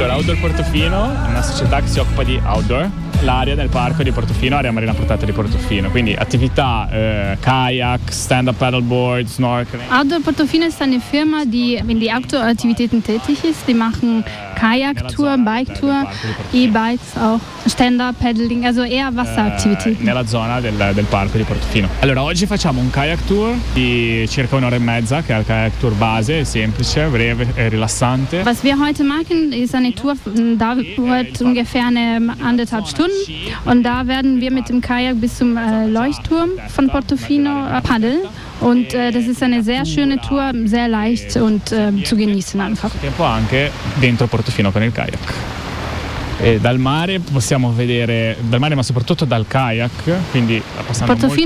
Allora, Outdoor Portofino è una società che si occupa di outdoor, l'area del parco di Portofino, area marina portata di Portofino, quindi attività kayak, stand-up paddleboard, snorkeling. Outdoor Portofino ist eine Firma, die in die Outdoor-Aktivitäten tätig ist. Die machen Kajaktour, Biketour, E-Bikes auch, Stand-up paddling, also eher Wasseraktivitäten. Nella zona del parco di Portofino. Allora, oggi facciamo un kayak tour di circa un'ora e mezza, che è il kayak tour base, semplice, breve e rilassante. Was wir heute machen, ist eine Tour, dauert ungefähr 1,5 Stunden. Und da werden wir mit dem Kajak bis zum Leuchtturm von Portofino paddeln. Und das ist eine sehr schöne Tour, sehr leicht und zu genießen einfach. Tempo anche dentro Portofino con il kayak. E dal mare possiamo vedere, dal mare ma soprattutto dal kayak, quindi passando Portofino